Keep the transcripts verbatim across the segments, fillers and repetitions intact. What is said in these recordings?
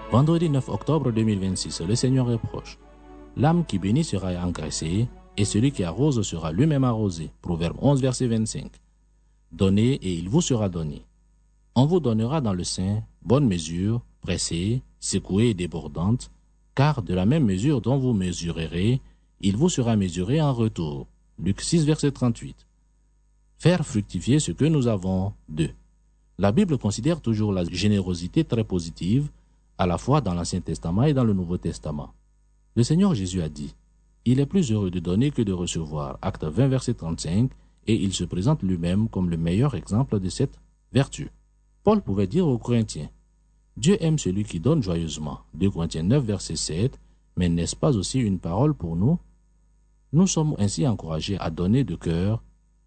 Vendredi neuf octobre deux mille vingt-six, le Seigneur est proche. L'âme qui bénit sera engraissée, et celui qui arrose sera lui-même arrosé. Proverbe onze, verset vingt-cinq. Donnez, et il vous sera donné. On vous donnera dans le sein bonne mesure, pressée, secouée et débordante, car de la même mesure dont vous mesurerez, il vous sera mesuré en retour. Luc six, verset trente-huit. Faire fructifier ce que nous avons d'eux. La Bible considère toujours la générosité très positive, à la fois dans l'Ancien Testament et dans le Nouveau Testament. Le Seigneur Jésus a dit, « Il est plus heureux de donner que de recevoir » Acte vingt, verset trente-cinq, et il se présente lui-même comme le meilleur exemple de cette vertu. Paul pouvait dire aux Corinthiens, « Dieu aime celui qui donne joyeusement » deux Corinthiens neuf, verset sept, mais n'est-ce pas aussi une parole pour nous? Nous sommes ainsi encouragés à donner de cœur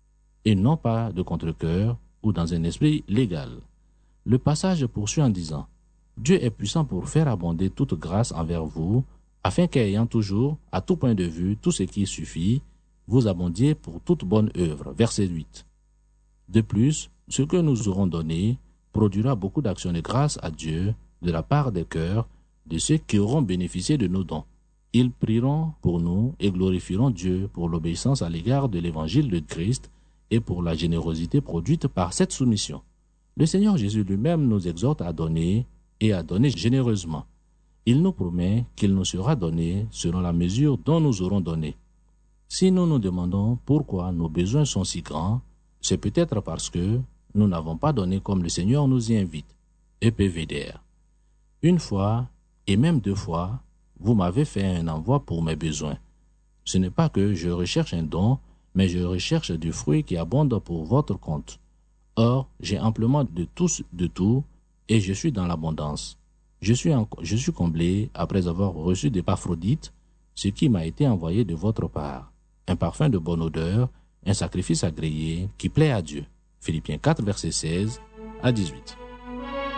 et non pas de contre-cœur ou dans un esprit légal. Le passage poursuit en disant, « Dieu est puissant pour faire abonder toute grâce envers vous, afin qu'ayant toujours, à tout point de vue, tout ce qui suffit, vous abondiez pour toute bonne œuvre. » Verset huit. De plus, ce que nous aurons donné produira beaucoup d'actions de grâce à Dieu de la part des cœurs de ceux qui auront bénéficié de nos dons. Ils prieront pour nous et glorifieront Dieu pour l'obéissance à l'égard de l'évangile de Christ et pour la générosité produite par cette soumission. Le Seigneur Jésus lui-même nous exhorte à donner et à donner généreusement. Il nous promet qu'il nous sera donné selon la mesure dont nous aurons donné. Si nous nous demandons pourquoi nos besoins sont si grands, c'est peut-être parce que nous n'avons pas donné comme le Seigneur nous y invite. E P V D R. Une fois, et même deux fois, vous m'avez fait un envoi pour mes besoins. Ce n'est pas que je recherche un don, mais je recherche du fruit qui abonde pour votre compte. Or, j'ai amplement de tous, de tout, et je suis dans l'abondance. Je suis, en, je suis comblé après avoir reçu d'Épaphrodite, ce qui m'a été envoyé de votre part, un parfum de bonne odeur, un sacrifice agréé qui plaît à Dieu. Philippiens quatre, verset seize à dix-huit.